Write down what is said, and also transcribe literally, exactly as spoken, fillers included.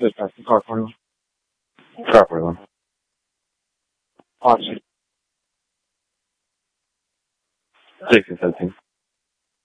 Just pass the car for you. Properly. Awesome. six and seventeen.